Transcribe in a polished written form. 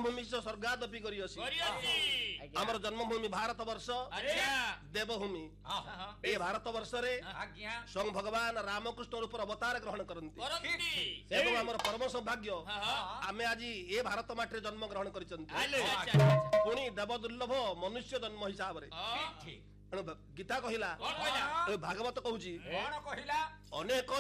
जन्मभूमि स्वर्गादपि करियसी आमर जन्मभूमि भारत वर्ष देवभूमि ए भारत वर्ष रे स्वयं भगवान रामकृष्ण रूप अवतार ग्रहण करती एवं आमर परम सौभाग्य आमे आज ए भारत माटी रे जन्म ग्रहण करिसंती पुणी देवदुर्लभ मनुष्य जन्म हिसाब रे गीता कहिला भागवत कहूची अनेक